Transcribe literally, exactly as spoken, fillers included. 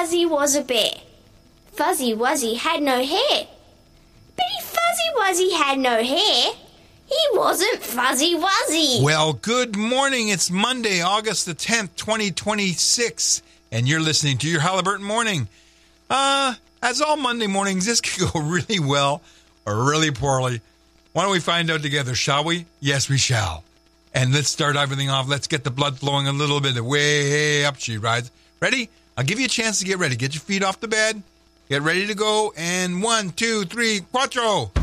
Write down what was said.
Wuzzy was a bear. Fuzzy Wuzzy had no hair. But if Fuzzy Wuzzy had no hair, he wasn't Fuzzy Wuzzy. Well, good morning. It's Monday, August the tenth, twenty twenty-six, and you're listening to your Halliburton Morning. Uh, as all Monday mornings, this could go really well or really poorly. Why don't we find out together, shall we? Yes, we shall. And let's start everything off. Let's get the blood flowing a little bit. Way up she rides. Ready? I'll give you a chance to get ready. Get your feet off the bed. Get ready to go. And one, two, three, cuatro.